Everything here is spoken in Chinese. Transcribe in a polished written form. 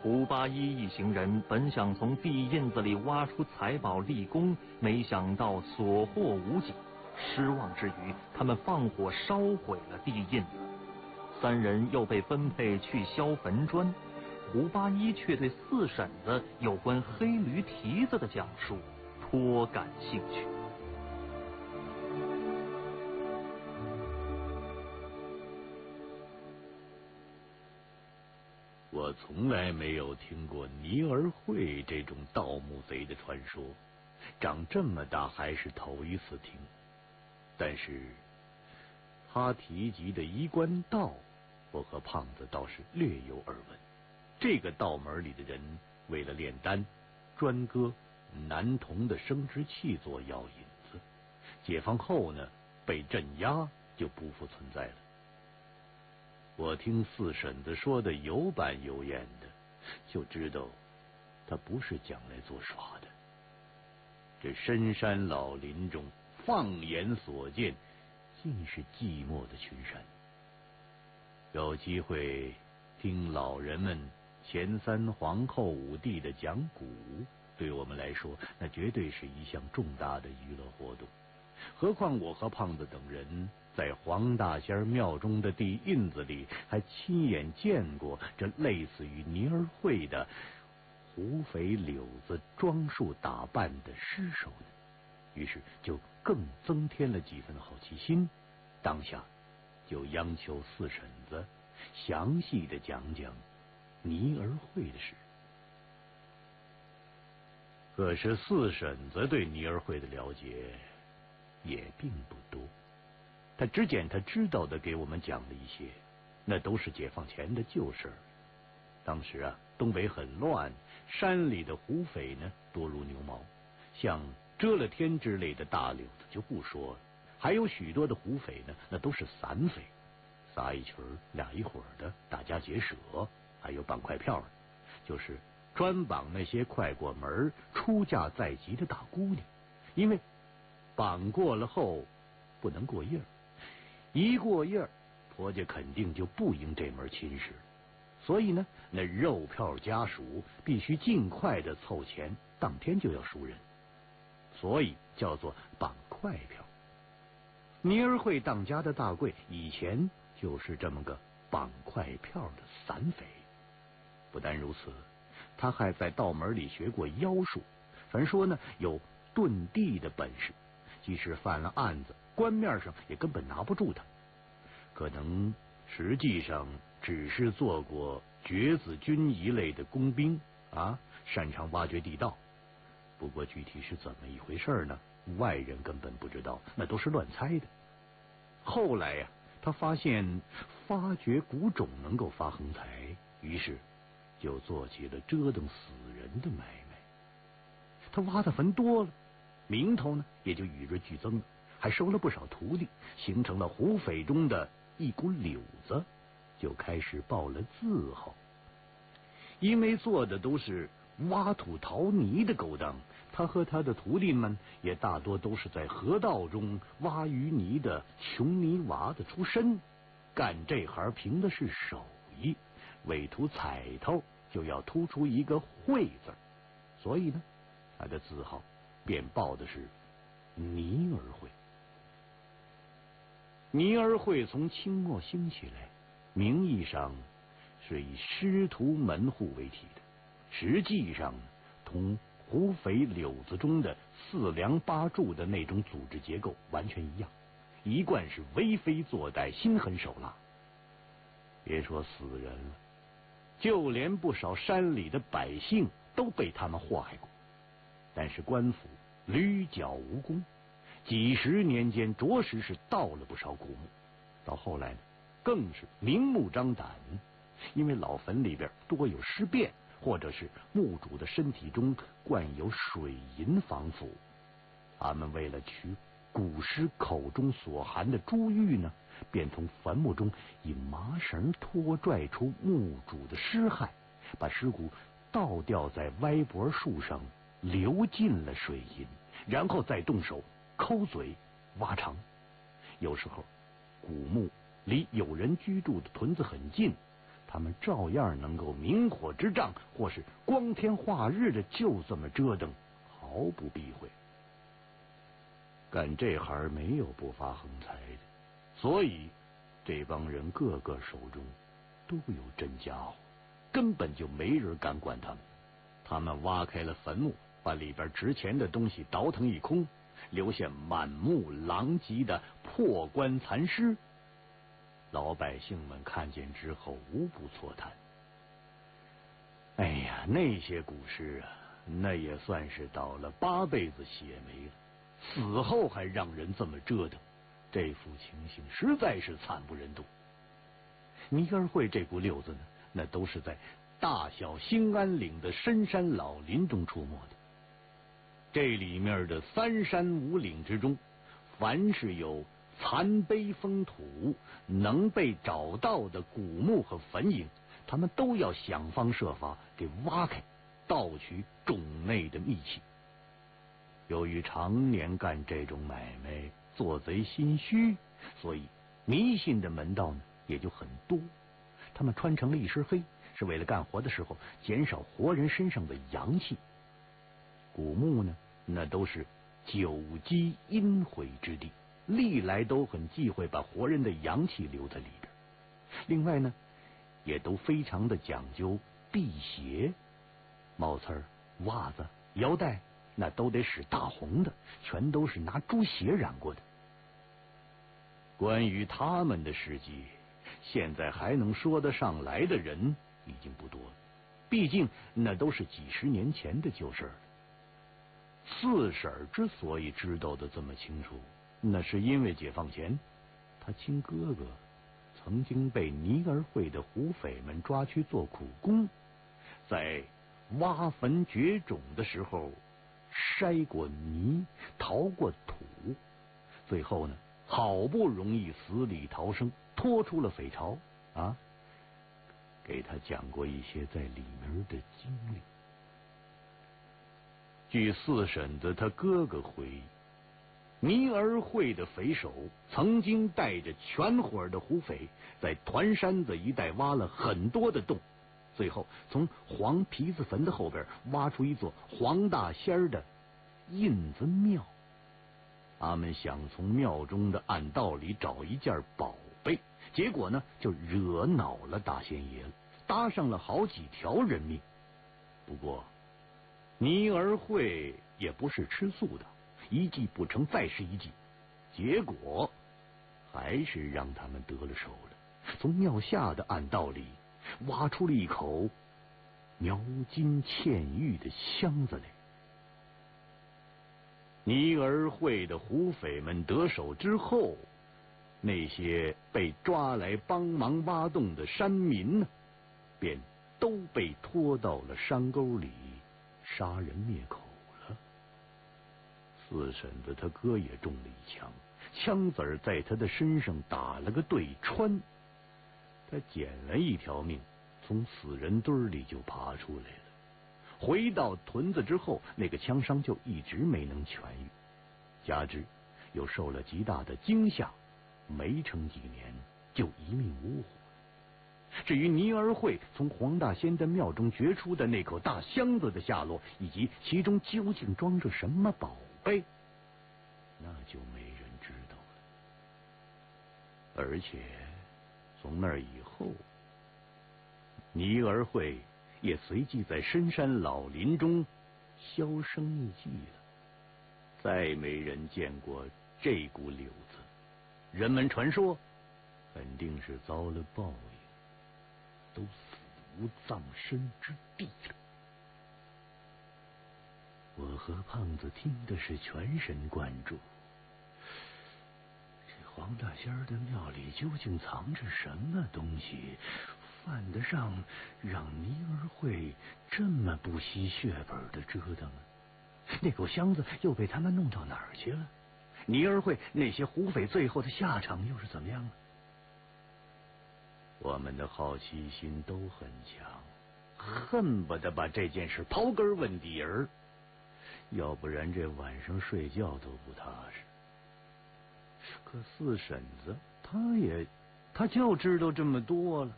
胡八一一行人本想从地印子里挖出财宝立功，没想到所获无几。失望之余，他们放火烧毁了地印子。三人又被分配去销坟砖，胡八一却对四婶子有关黑驴蹄子的讲述颇感兴趣。 我从来没有听过尼儿会这种盗墓贼的传说，长这么大还是头一次听。但是他提及的衣冠道，我和胖子倒是略有耳闻。这个道门里的人为了炼丹，专割男童的生殖器做药引子，解放后呢，被镇压就不复存在了。我听四婶子说的有板有眼的，就知道他不是讲来作耍的。这深山老林中，放眼所见尽是寂寞的群山。有机会听老人们前三皇后五帝的讲古，对我们来说那绝对是一项重大的娱乐活动。何况我和胖子等人在黄大仙庙中的地印子里还亲眼见过这类似于尼儿会的胡肥柳子装束打扮的尸首呢，于是就更增添了几分好奇心。当下就央求四婶子详细的讲讲尼儿会的事。可是四婶子对尼儿会的了解也并不多，他只捡他知道的给我们讲了一些，那都是解放前的旧事儿。当时啊，东北很乱，山里的胡匪呢多如牛毛，像遮了天之类的大柳子就不说了，还有许多的胡匪呢，那都是散匪，仨一群俩一伙的，打家劫舍，还有绑快票的，就是专绑那些快过门出嫁在即的大姑娘，因为绑过了后不能过夜，一过夜婆家肯定就不应这门亲事，所以呢，那肉票家属必须尽快的凑钱，当天就要赎人，所以叫做绑快票。尼儿会当家的大贵以前就是这么个绑快票的散匪。不但如此，他还在道门里学过妖术，传说呢有遁地的本事，即使犯了案子，官面上也根本拿不住他。可能实际上只是做过掘子军一类的工兵啊，擅长挖掘地道。不过具体是怎么一回事呢？外人根本不知道，那都是乱猜的。后来呀，他发现发掘古种能够发横财，于是就做起了折腾死人的买卖。他挖的坟多了，名头呢也就与日俱增了，还收了不少徒弟，形成了胡匪中的一股柳子，就开始报了字号。因为做的都是挖土淘泥的勾当，他和他的徒弟们也大多都是在河道中挖淤泥的穷泥娃子出身，干这行凭的是手艺，为图彩头就要突出一个会字，所以呢，他的字号便报的是尼儿会。尼儿会从清末兴起来，名义上是以师徒门户为体的，实际上同胡匪柳子中的四梁八柱的那种组织结构完全一样，一贯是为非作歹，心狠手辣。别说死人了，就连不少山里的百姓都被他们祸害过。但是官府屡剿无功，几十年间着实是盗了不少古墓。到后来呢，更是明目张胆，因为老坟里边多有尸变，或者是墓主的身体中灌有水银防腐。他们为了取古尸口中所含的珠玉呢，便从坟墓中以麻绳拖拽出墓主的尸骸，把尸骨倒吊在歪脖树上，流尽了水银，然后再动手抠嘴挖肠。有时候古墓离有人居住的屯子很近，他他们照样能够明火执仗，或是光天化日的就这么折腾，毫不避讳。干这行没有不发横财的，所以这帮人个个手中都有真家伙，根本就没人敢管他们。他们挖开了坟墓，把里边值钱的东西倒腾一空，留下满目狼藉的破棺残尸。老百姓们看见之后无不错叹。哎呀，那些古尸啊，那也算是倒了8辈子血霉了，死后还让人这么折腾，这副情形实在是惨不忍睹。尼儿会这股溜子呢，那都是在大小兴安岭的深山老林中出没的。这里面的3山5岭之中，凡是有残碑封土能被找到的古墓和坟茔，他们都要想方设法给挖开，盗取冢内的秘器。由于常年干这种买卖，做贼心虚，所以迷信的门道呢也就很多。他们穿成了一身黑，是为了干活的时候减少活人身上的阳气。古墓呢，那都是久积阴晦之地，历来都很忌讳把活人的阳气留在里边。另外呢，也都非常的讲究辟邪，帽刺、袜子、腰带那都得使大红的，全都是拿猪血染过的。关于他们的事迹，现在还能说得上来的人已经不多了，毕竟那都是几十年前的旧事了。四婶之所以知道的这么清楚，那是因为解放前他亲哥哥曾经被尼儿会的胡匪们抓去做苦工，在挖坟掘冢的时候筛过泥，淘过土，最后呢好不容易死里逃生，脱出了匪巢啊，给他讲过一些在里面的经历。据四婶子他哥哥回忆，尼儿会的匪首曾经带着全伙的胡匪在团山子一带挖了很多的洞，最后从黄皮子坟的后边挖出一座黄大仙的印子庙。他们想从庙中的暗道里找一件宝贝，结果呢就惹恼了大仙爷了，搭上了好几条人命。不过尼儿会也不是吃素的，一计不成再是一计，结果还是让他们得了手了。从庙下的暗道里挖出了一口描金嵌玉的箱子来。尼儿会的胡匪们得手之后，那些被抓来帮忙挖洞的山民呢，便都被拖到了山沟里杀人灭口了。四婶子他哥也中了一枪，枪子儿在他的身上打了个对穿，他捡了一条命，从死人堆里就爬出来了。回到屯子之后，那个枪伤就一直没能痊愈，加之又受了极大的惊吓，没撑几年就一命呜呼。至于尼儿会从黄大仙的庙中掘出的那口大箱子的下落，以及其中究竟装着什么宝贝，那就没人知道了。而且从那以后，尼儿会也随即在深山老林中销声匿迹了，再没人见过这股柳子。人们传说肯定是遭了报应，都死无葬身之地了。我和胖子听的是全神贯注。这黄大仙的庙里究竟藏着什么东西，犯得上让尼儿会这么不惜血本的折腾啊？那口箱子又被他们弄到哪儿去了？尼儿会那些胡匪最后的下场又是怎么样呢？我们的好奇心都很强，恨不得把这件事刨根问底儿，要不然这晚上睡觉都不踏实。可四婶子她就知道这么多了，